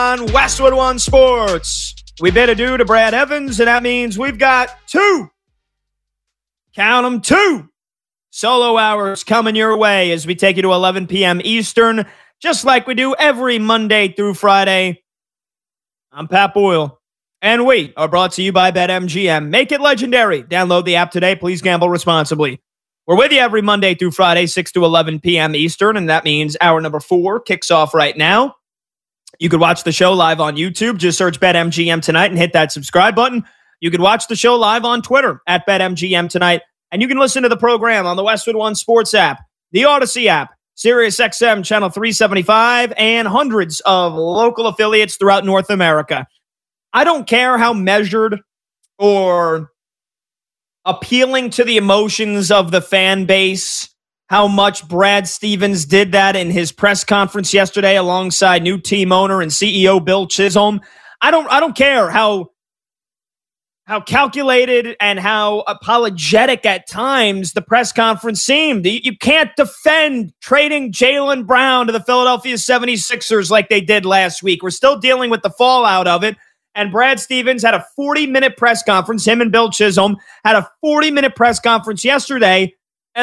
on Westwood One Sports. We bid adieu to Brad Evans, and that means we've got two, count them, two solo hours coming your way as we take you to 11 p.m. Eastern, just like we do every Monday through Friday. I'm Pat Boyle, and we are brought to you by BetMGM. Make it legendary. Download the app today. Please gamble responsibly. We're with you every Monday through Friday, 6 to 11 p.m. Eastern, and that means hour number 4 kicks off right now. You could watch the show live on YouTube. Just search BetMGM Tonight and hit that subscribe button. You could watch the show live on Twitter at BetMGM Tonight, and you can listen to the program on the Westwood One Sports app, the Odyssey app, SiriusXM Channel 375, and hundreds of local affiliates throughout North America. I don't care how measured or appealing to the emotions of the fan base, how much Brad Stevens did that in his press conference yesterday alongside new team owner and CEO Bill Chisholm. I don't care how calculated and how apologetic at times the press conference seemed. You can't defend trading Jaylen Brown to the Philadelphia 76ers like they did last week. We're still dealing with the fallout of it. And Brad Stevens had a 40-minute press conference. Him and Bill Chisholm had a 40-minute press conference yesterday. And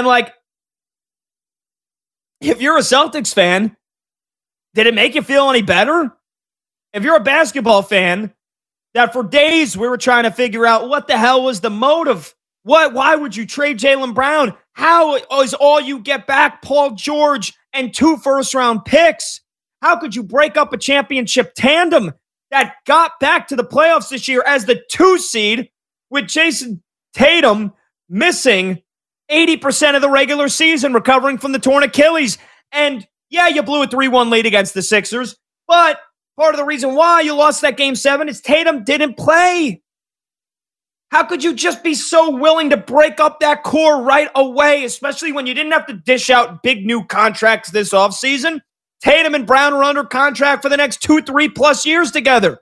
if you're a Celtics fan, did it make you feel any better? If you're a basketball fan, that for days we were trying to figure out what the hell was the motive. Why would you trade Jaylen Brown? How is all you get back Paul George and 2 first-round picks? How could you break up a championship tandem that got back to the playoffs this year as the 2 seed with Jason Tatum missing 80% of the regular season, recovering from the torn Achilles? And yeah, you blew a 3-1 lead against the Sixers, but part of the reason why you lost that Game 7 is Tatum didn't play. How could you just be so willing to break up that core right away, especially when you didn't have to dish out big new contracts this offseason? Tatum and Brown are under contract for the next 2-3+ years together.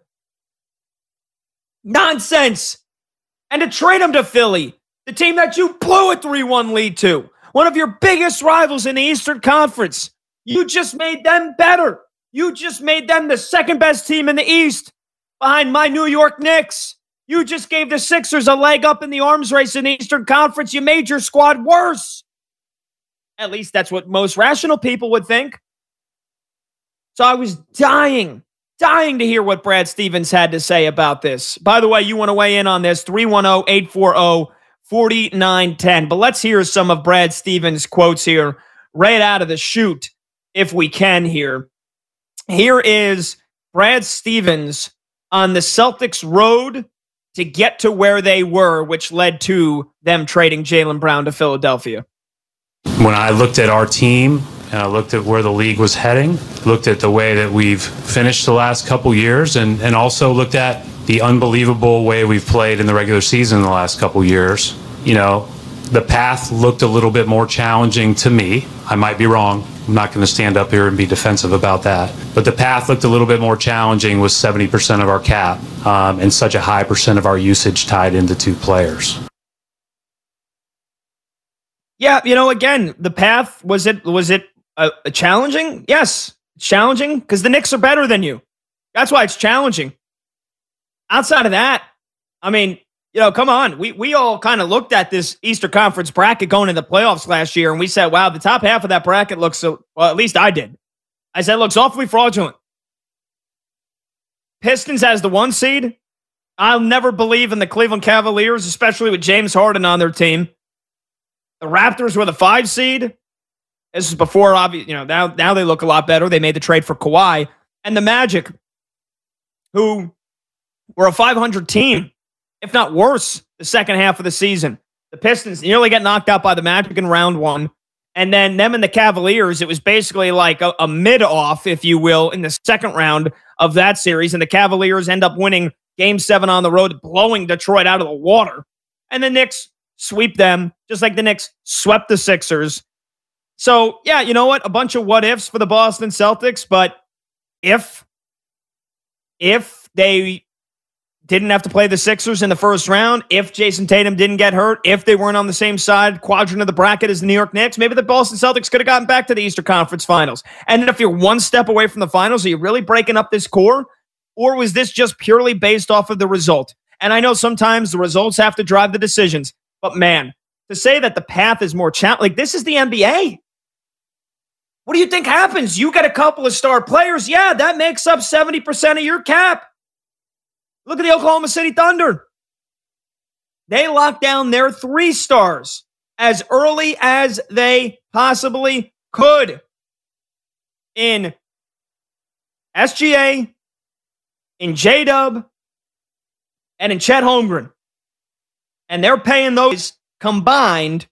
Nonsense. And to trade them to Philly, the team that you blew a 3-1 lead to, one of your biggest rivals in the Eastern Conference, you just made them better. You just made them the second best team in the East behind my New York Knicks. You just gave the Sixers a leg up in the arms race in the Eastern Conference. You made your squad worse. At least that's what most rational people would think. So I was dying to hear what Brad Stevens had to say about this. By the way, you want to weigh in on this, 310-840-4910. But let's hear some of Brad Stevens' quotes here right out of the chute, if we can here. Here is Brad Stevens on the Celtics' road to get to where they were, which led to them trading Jaylen Brown to Philadelphia. When I looked at our team and I looked at where the league was heading, looked at the way that we've finished the last couple years, and also looked at the unbelievable way we've played in the regular season in the last couple years, the path looked a little bit more challenging to me. I might be wrong. I'm not going to stand up here and be defensive about that. But the path looked a little bit more challenging with 70% of our cap and such a high percent of our usage tied into 2 players. Yeah, again, the path, was it challenging? Yes, it's challenging because the Knicks are better than you. That's why it's challenging. Outside of that, come on. We all kind of looked at this Eastern Conference bracket going into the playoffs last year, and we said, wow, the top half of that bracket looks so, well, at least I did. I said, it looks awfully fraudulent. Pistons as the 1 seed. I'll never believe in the Cleveland Cavaliers, especially with James Harden on their team. The Raptors were the 5 seed. This is before, now they look a lot better. They made the trade for Kawhi. And the Magic, who were a 500 team, if not worse, the second half of the season. The Pistons nearly get knocked out by the Magic in round 1. And then them and the Cavaliers, it was basically like a mid-off, if you will, in the second round of that series. And the Cavaliers end up winning Game 7 on the road, blowing Detroit out of the water. And the Knicks sweep them, just like the Knicks swept the Sixers. So, yeah, you know what? A bunch of what-ifs for the Boston Celtics. But if they didn't have to play the Sixers in the first round, if Jason Tatum didn't get hurt, if they weren't on the same side quadrant of the bracket as the New York Knicks, maybe the Boston Celtics could have gotten back to the Eastern Conference Finals. And if you're one step away from the finals, are you really breaking up this core? or was this just purely based off of the result? And I know sometimes the results have to drive the decisions, but man, to say that the path is more challenging, like this is the NBA. What do you think happens? You get a couple of star players. Yeah, that makes up 70% of your cap. Look at the Oklahoma City Thunder. They locked down their 3 stars as early as they possibly could in SGA, in J-Dub, and in Chet Holmgren. And they're paying those combined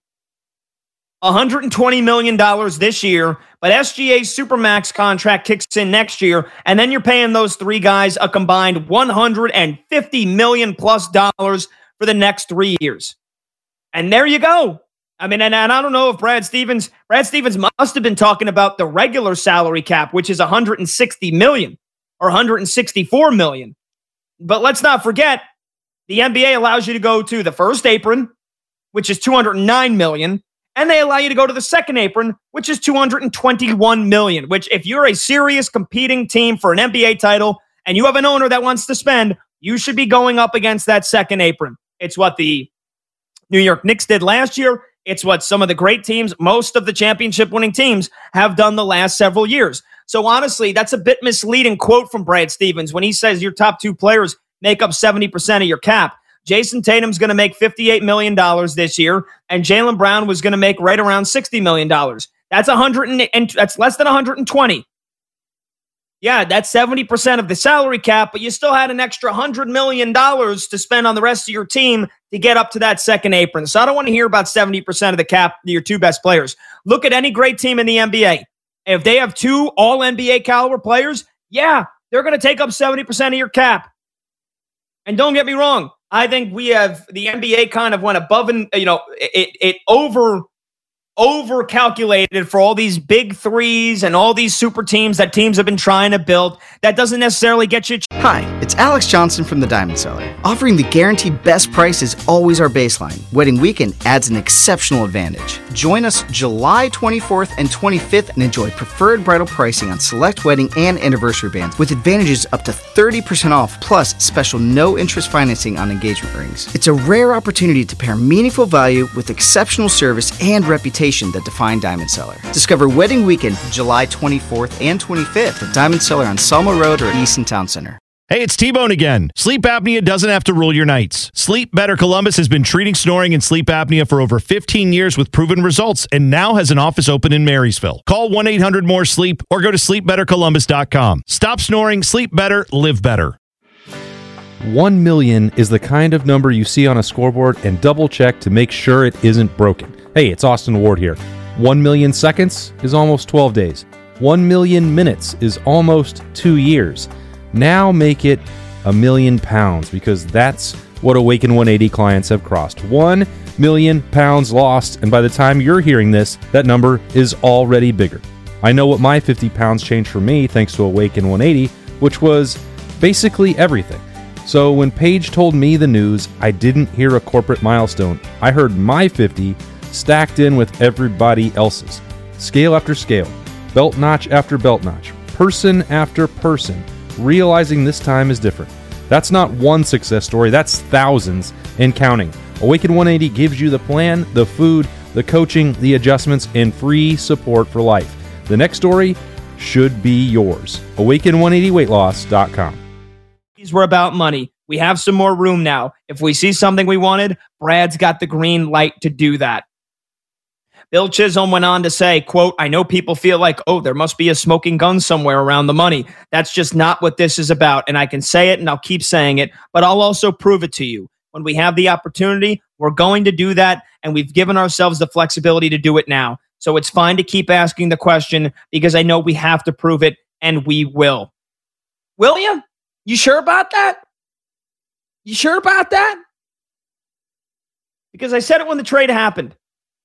$120 million this year, but SGA's Supermax contract kicks in next year, and then you're paying those 3 guys a combined $150 million plus for the next 3 years. And there you go. I mean, and I don't know if Brad Stevens must have been talking about the regular salary cap, which is $160 million or $164 million. But let's not forget, the NBA allows you to go to the first apron, which is $209 million, and they allow you to go to the second apron, which is $221 million, which if you're a serious competing team for an NBA title and you have an owner that wants to spend, you should be going up against that second apron. It's what the New York Knicks did last year. It's what some of the great teams, most of the championship-winning teams, have done the last several years. So honestly, that's a bit misleading quote from Brad Stevens when he says your top 2 players make up 70% of your cap. Jason Tatum's going to make $58 million this year, and Jaylen Brown was going to make right around $60 million. That's less than 120. Yeah, that's 70% of the salary cap, but you still had an extra $100 million to spend on the rest of your team to get up to that second apron. So I don't want to hear about 70% of the cap, your 2 best players. Look at any great team in the NBA. If they have 2 all-NBA caliber players, yeah, they're going to take up 70% of your cap. And don't get me wrong, I think we have the NBA kind of went above and, it over calculated for all these big threes and all these super teams that teams have been trying to build. That doesn't necessarily get you. Hi, it's Alex Johnson from the Diamond Seller. Offering the guaranteed best price is always our baseline. Wedding weekend adds an exceptional advantage. Join us July 24th and 25th and enjoy preferred bridal pricing on select wedding and anniversary bands with advantages up to 30% off plus special no-interest financing on engagement rings. It's a rare opportunity to pair meaningful value with exceptional service and reputation that define Diamond Seller. Discover Wedding Weekend July 24th and 25th at Diamond Seller on Selma Road or Easton Town Center. Hey, it's T-Bone again. Sleep apnea doesn't have to rule your nights. Sleep Better Columbus has been treating snoring and sleep apnea for over 15 years with proven results and now has an office open in Marysville. Call 1-800-MORE-SLEEP or go to sleepbettercolumbus.com. Stop snoring, sleep better, live better. 1 million is the kind of number you see on a scoreboard and double check to make sure it isn't broken. Hey, it's Austin Ward here. 1 million seconds is almost 12 days. 1 million minutes is almost 2 years. Now make it £1 million because that's what Awaken 180 clients have crossed. 1 million pounds lost, and by the time you're hearing this, that number is already bigger. I know what my 50 pounds changed for me thanks to Awaken 180, which was basically everything. So when Paige told me the news, I didn't hear a corporate milestone. I heard my 50 stacked in with everybody else's. Scale after scale, belt notch after belt notch, person after person, realizing this time is different. That's not one success story, that's thousands and counting. Awaken 180 gives you the plan, the food, the coaching, the adjustments, and free support for life. The next story should be yours. Awaken180weightloss.com. These were about money. We have some more room now. If we see something we wanted, Brad's got the green light to do that. Bill Chisholm went on to say, quote, I know people feel like, oh, there must be a smoking gun somewhere around the money. That's just not what this is about. And I can say it and I'll keep saying it, but I'll also prove it to you. When we have the opportunity, we're going to do that. And we've given ourselves the flexibility to do it now. So it's fine to keep asking the question because I know we have to prove it and we will. Will you? You sure about that? You sure about that? Because I said it when the trade happened.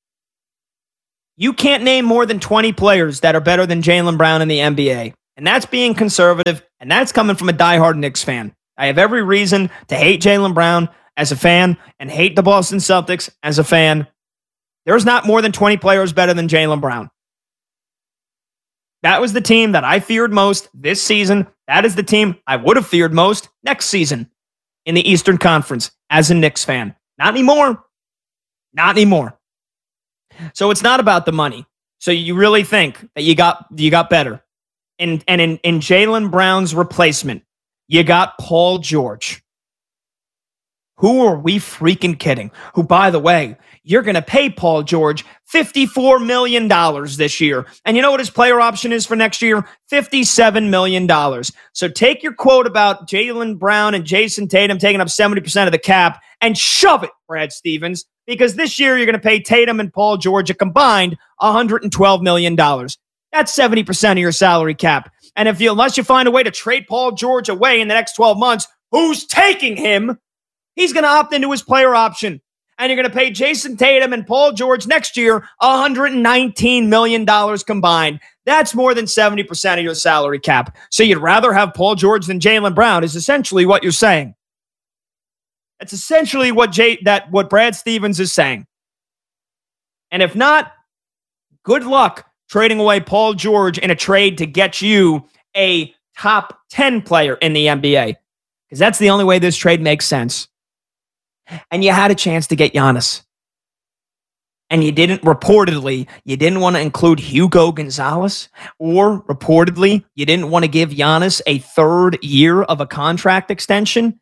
You can't name more than 20 players that are better than Jaylen Brown in the NBA. And that's being conservative, and that's coming from a diehard Knicks fan. I have every reason to hate Jaylen Brown as a fan and hate the Boston Celtics as a fan. There's not more than 20 players better than Jaylen Brown. That was the team that I feared most this season. That is the team I would have feared most next season in the Eastern Conference as a Knicks fan. Not anymore. Not anymore. So it's not about the money. So you really think that you got better. And in Jaylen Brown's replacement, you got Paul George. Who are we freaking kidding? Who, by the way, you're going to pay Paul George $54 million this year. And you know what his player option is for next year? $57 million. So take your quote about Jaylen Brown and Jason Tatum taking up 70% of the cap and shove it, Brad Stevens, because this year you're going to pay Tatum and Paul George a combined $112 million. That's 70% of your salary cap. And unless you find a way to trade Paul George away in the next 12 months, who's taking him? He's going to opt into his player option. And you're going to pay Jason Tatum and Paul George next year $119 million combined. That's more than 70% of your salary cap. So you'd rather have Paul George than Jaylen Brown is essentially what you're saying. That's essentially what Brad Stevens is saying. And if not, good luck trading away Paul George in a trade to get you a top 10 player in the NBA. Because that's the only way this trade makes sense. And you had a chance to get Giannis. And you didn't want to include Hugo Gonzalez, or reportedly, you didn't want to give Giannis a third year of a contract extension.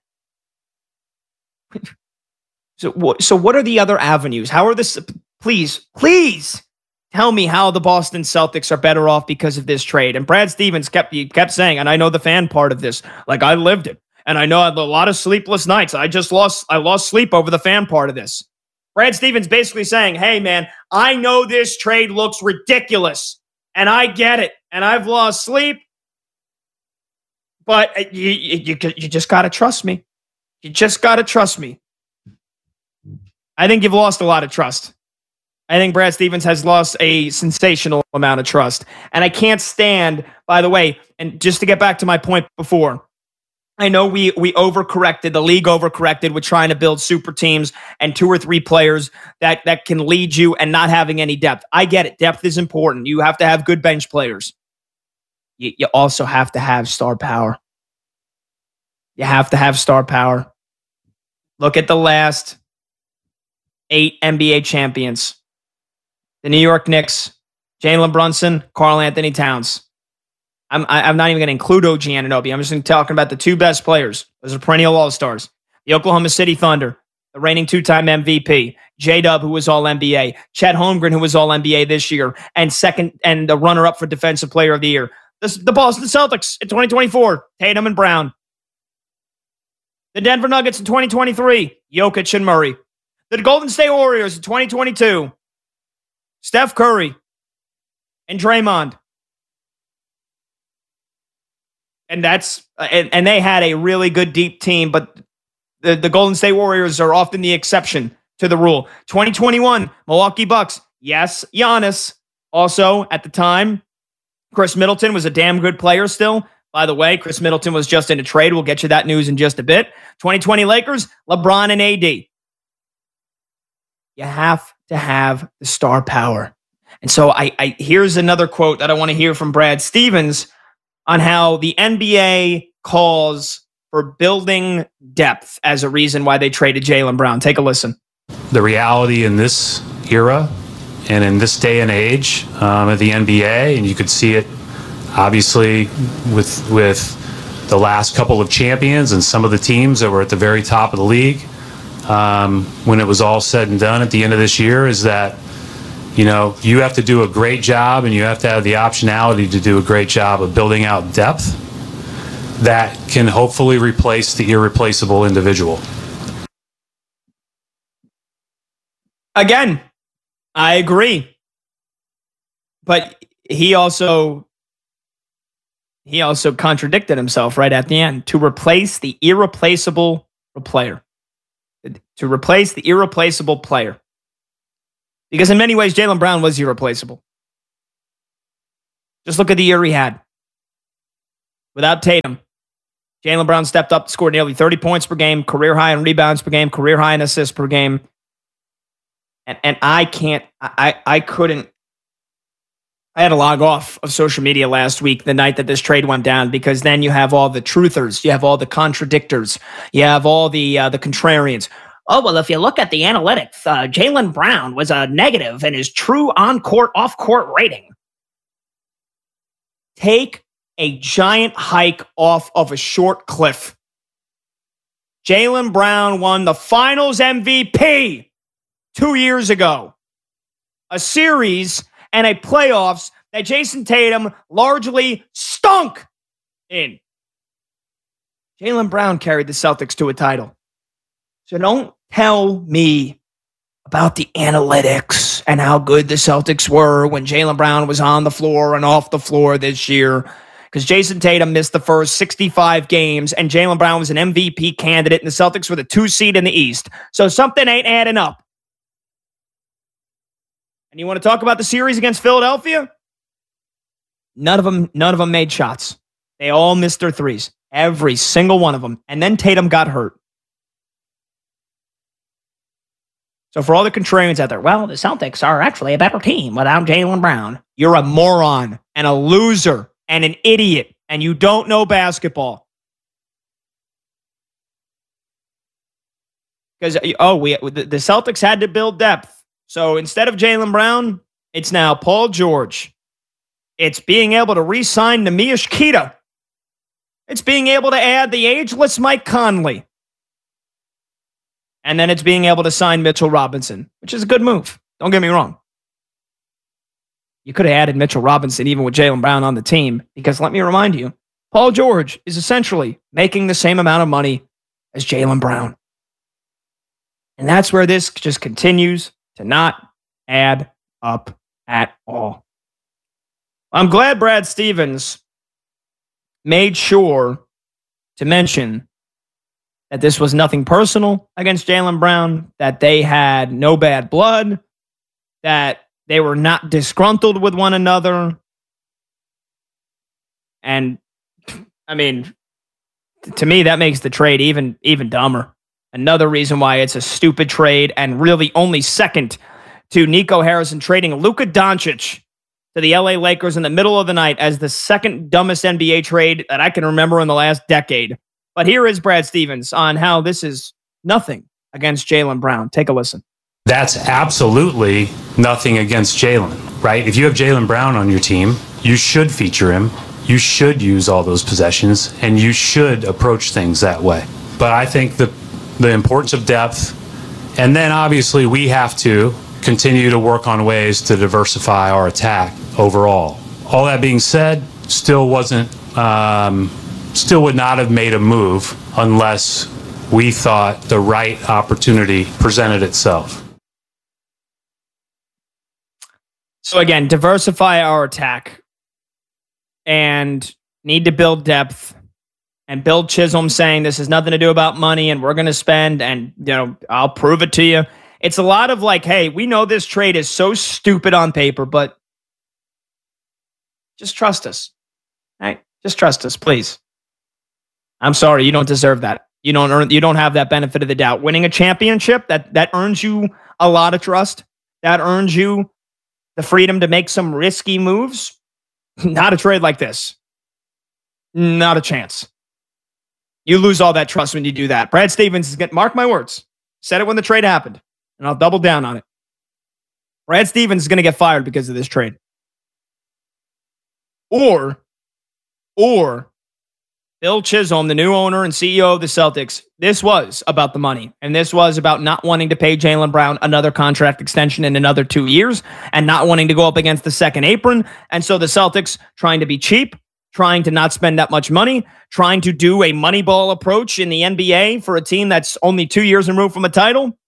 So what are the other avenues? How are this? Please tell me how the Boston Celtics are better off because of this trade. And Brad Stevens kept saying, and I know the fan part of this, like I lived it. And I know I had a lot of sleepless nights. I lost sleep over the fan part of this. Brad Stevens basically saying, hey, man, I know this trade looks ridiculous, and I get it, and I've lost sleep, but you just got to trust me. You just got to trust me. I think you've lost a lot of trust. I think Brad Stevens has lost a sensational amount of trust. And I can't stand, by the way, and just to get back to my point before, I know we overcorrected, the league overcorrected with trying to build super teams and 2 or 3 players that can lead you and not having any depth. I get it. Depth is important. You have to have good bench players. You also have to have star power. You have to have star power. Look at the last 8 NBA champions. The New York Knicks, Jalen Brunson, Karl Anthony Towns. I'm not even going to include OG Anunoby. I'm just talking about the 2 best players. Those are perennial All-Stars. The Oklahoma City Thunder, the reigning 2-time MVP. J-Dub, who was All-NBA. Chet Holmgren, who was All-NBA this year. And the runner-up for Defensive Player of the Year. The Boston Celtics in 2024, Tatum and Brown. The Denver Nuggets in 2023, Jokic and Murray. The Golden State Warriors in 2022, Steph Curry and Draymond. And and they had a really good deep team, but the Golden State Warriors are often the exception to the rule. 2021, Milwaukee Bucks. Yes, Giannis. Also, at the time, Chris Middleton was a damn good player still. By the way, Chris Middleton was just in a trade. We'll get you that news in just a bit. 2020 Lakers, LeBron and AD. You have to have the star power. And so here's another quote that I want to hear from Brad Stevens on how the NBA calls for building depth as a reason why they traded Jaylen Brown. Take a listen. The reality in this era and in this day and age of the NBA, and you could see it obviously with the last couple of champions and some of the teams that were at the very top of the league, when it was all said and done at the end of this year, is that you have to do a great job, and you have to have the optionality to do a great job of building out depth that can hopefully replace the irreplaceable individual. Again, I agree. But he also contradicted himself right at the end. To replace the irreplaceable player. To replace the irreplaceable player. Because in many ways, Jaylen Brown was irreplaceable. Just look at the year he had. Without Tatum, Jaylen Brown stepped up, scored nearly 30 points per game, career high in rebounds per game, career high in assists per game. And I I had to log off of social media last week, the night that this trade went down, because then you have all the truthers, you have all the contradictors, you have all the contrarians. Oh, well, if you look at the analytics, Jaylen Brown was a negative in his true on-court, off-court rating. Take a giant hike off of a short cliff. Jaylen Brown won the Finals MVP 2 years ago. A series and a playoffs that Jason Tatum largely stunk in. Jaylen Brown carried the Celtics to a title. So don't tell me about the analytics and how good the Celtics were when Jaylen Brown was on the floor and off the floor this year. Because Jason Tatum missed the first 65 games and Jaylen Brown was an MVP candidate and the Celtics were the 2 seed in the East. So something ain't adding up. And you want to talk about the series against Philadelphia? None of them made shots. They all missed their threes. Every single one of them. And then Tatum got hurt. So for all the contrarians out there, well, the Celtics are actually a better team without Jaylen Brown. You're a moron and a loser and an idiot, and you don't know basketball. Because, the Celtics had to build depth. So instead of Jaylen Brown, it's now Paul George. It's being able to re-sign Neemias Queta. It's being able to add the ageless Mike Conley. And then it's being able to sign Mitchell Robinson, which is a good move. Don't get me wrong. You could have added Mitchell Robinson even with Jaylen Brown on the team, because let me remind you, Paul George is essentially making the same amount of money as Jaylen Brown. And that's where this just continues to not add up at all. I'm glad Brad Stevens made sure to mention that this was nothing personal against Jaylen Brown, that they had no bad blood, that they were not disgruntled with one another. And, I mean, to me, that makes the trade even dumber. Another reason why it's a stupid trade, and really only second to Nico Harrison trading Luka Doncic to the LA Lakers in the middle of the night as the second dumbest NBA trade that I can remember in the last decade. But here is Brad Stevens on how this is nothing against Jaylen Brown. Take a listen. That's absolutely nothing against Jaylen, right? If you have Jaylen Brown on your team, you should feature him. You should use all those possessions, and you should approach things that way. But I think the importance of depth, and then obviously we have to continue to work on ways to diversify our attack overall. All that being said, still would not have made a move unless we thought the right opportunity presented itself. So again, diversify our attack and need to build depth. And Bill Chisholm saying this has nothing to do about money and we're going to spend and, I'll prove it to you. It's a lot of like, hey, we know this trade is so stupid on paper, but just trust us. Right? Just trust us, please. I'm sorry, you don't deserve that. You don't have that benefit of the doubt. Winning a championship, that earns you a lot of trust. That earns you the freedom to make some risky moves. Not a trade like this. Not a chance. You lose all that trust when you do that. Brad Stevens is going to, mark my words, said it when the trade happened, and I'll double down on it. Brad Stevens is going to get fired because of this trade. Or Bill Chisholm, the new owner and CEO of the Celtics, this was about the money, and this was about not wanting to pay Jaylen Brown another contract extension in another 2 years and not wanting to go up against the second apron. And so the Celtics trying to be cheap, trying to not spend that much money, trying to do a Moneyball approach in the NBA for a team that's only 2 years removed from a title.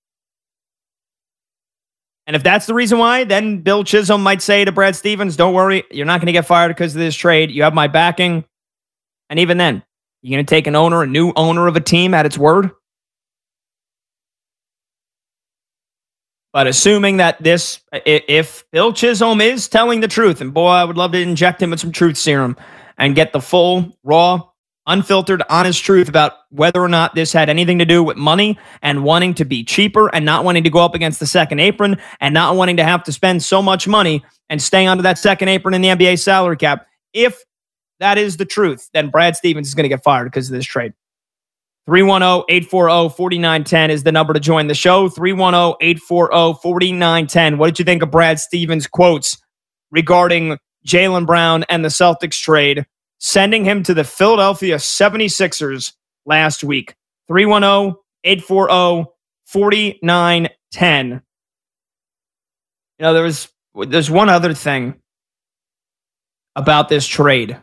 And if that's the reason why, then Bill Chisholm might say to Brad Stevens, don't worry, you're not going to get fired because of this trade. You have my backing. And even then, you're going to take a new owner of a team at its word? But assuming that if Bill Chisholm is telling the truth, and boy, I would love to inject him with some truth serum and get the full, raw, unfiltered, honest truth about whether or not this had anything to do with money and wanting to be cheaper and not wanting to go up against the second apron and not wanting to have to spend so much money and stay under that second apron in the NBA salary cap. If that is the truth, then Brad Stevens is going to get fired because of this trade. 310-840-4910 is the number to join the show. 310-840-4910. What did you think of Brad Stevens' quotes regarding Jaylen Brown and the Celtics trade, sending him to the Philadelphia 76ers last week? 310-840-4910. There's one other thing about this trade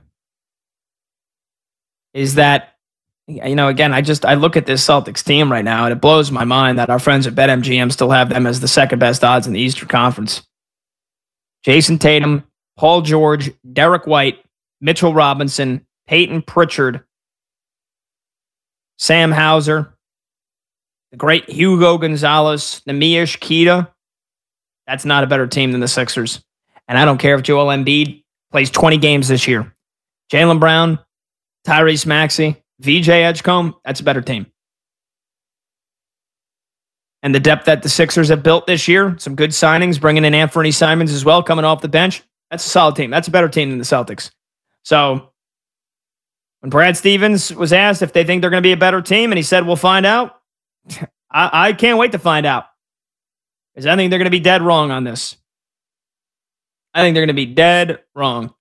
is that, again, I look at this Celtics team right now, and it blows my mind that our friends at BetMGM still have them as the second best odds in the Eastern Conference. Jason Tatum, Paul George, Derek White, Mitchell Robinson, Peyton Pritchard, Sam Hauser, the great Hugo Gonzalez, Neemias Queta. That's not a better team than the Sixers. And I don't care if Joel Embiid plays 20 games this year. Jaylen Brown, Tyrese Maxey, VJ Edgecombe, that's a better team. And the depth that the Sixers have built this year, some good signings, bringing in Anthony Simons as well, coming off the bench. That's a solid team. That's a better team than the Celtics. So when Brad Stevens was asked if they think they're going to be a better team, and he said, we'll find out, I can't wait to find out. Because I think they're going to be dead wrong on this. I think they're going to be dead wrong.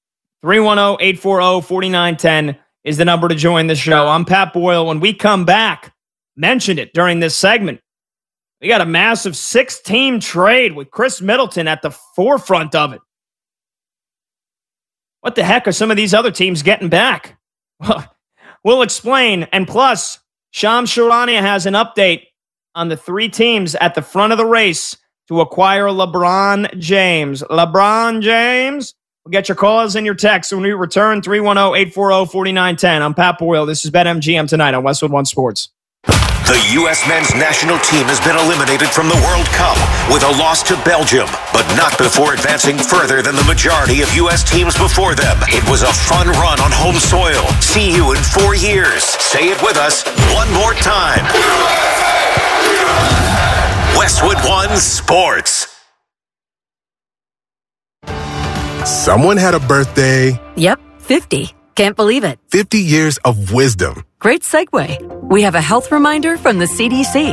310-840-4910 is the number to join the show. I'm Pat Boyle. When we come back, mentioned it during this segment, we got a massive 6-team trade with Chris Middleton at the forefront of it. What the heck are some of these other teams getting back? We'll explain. And plus, Shams Charania has an update on the 3 teams at the front of the race to acquire LeBron James. LeBron James. We'll get your calls and your texts when we return. 310-840-4910. I'm Pat Boyle. This is BetMGM tonight on Westwood One Sports. The U.S. men's national team has been eliminated from the World Cup with a loss to Belgium, but not before advancing further than the majority of U.S. teams before them. It was a fun run on home soil. See you in 4 years. Say it with us one more time. Westwood One Sports. Someone had a birthday. Yep, 50. Can't believe it. 50 years of wisdom. Great segue. We have a health reminder from the CDC.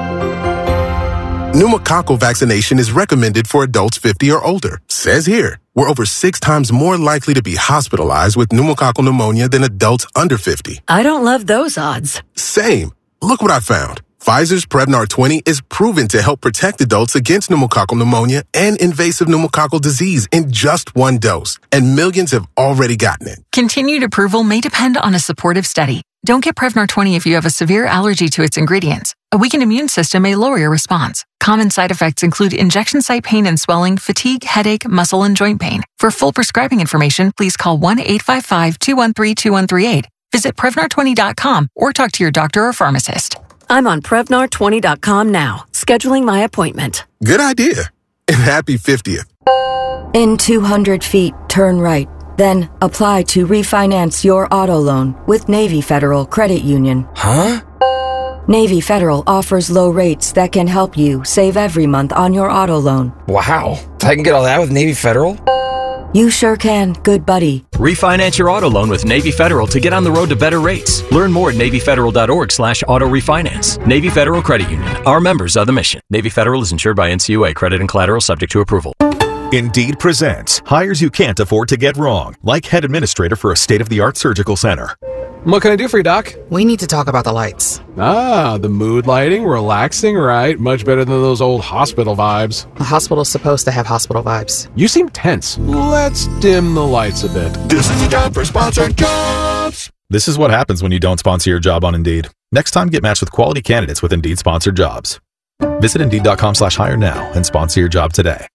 Pneumococcal vaccination is recommended for adults 50 or older. Says here, we're over 6 times more likely to be hospitalized with pneumococcal pneumonia than adults under 50. I don't love those odds. Same. Look what I found. Pfizer's Prevnar 20 is proven to help protect adults against pneumococcal pneumonia and invasive pneumococcal disease in just 1 dose, and millions have already gotten it. Continued approval may depend on a supportive study. Don't get Prevnar 20 if you have a severe allergy to its ingredients. A weakened immune system may lower your response. Common side effects include injection site pain and swelling, fatigue, headache, muscle, and joint pain. For full prescribing information, please call 1-855-213-2138. Visit Prevnar20.com or talk to your doctor or pharmacist. I'm on Prevnar20.com now, scheduling my appointment. Good idea. And happy 50th. In 200 feet, turn right. Then apply to refinance your auto loan with Navy Federal Credit Union. Huh? Navy Federal offers low rates that can help you save every month on your auto loan. Wow. I can get all that with Navy Federal? You sure can, good buddy. Refinance your auto loan with Navy Federal to get on the road to better rates. Learn more at NavyFederal.org/auto refinance. Navy Federal Credit Union. Our members are the mission. Navy Federal is insured by NCUA. Credit and collateral subject to approval. Indeed presents hires you can't afford to get wrong, like head administrator for a state-of-the-art surgical center. What can I do for you, Doc? We need to talk about the lights. Ah, the mood lighting, relaxing, right? Much better than those old hospital vibes. A hospital's supposed to have hospital vibes. You seem tense. Let's dim the lights a bit. This is the time for sponsored jobs. This is what happens when you don't sponsor your job on Indeed. Next time, get matched with quality candidates with Indeed sponsored jobs. Visit Indeed.com/hire now and sponsor your job today.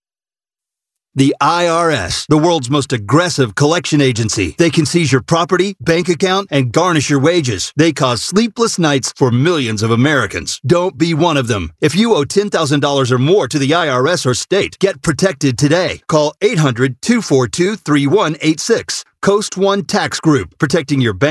The IRS, the world's most aggressive collection agency. They can seize your property, bank account, and garnish your wages. They cause sleepless nights for millions of Americans. Don't be one of them. If you owe $10,000 or more to the IRS or state, get protected today. Call 800-242-3186. Coast One Tax Group, protecting your bank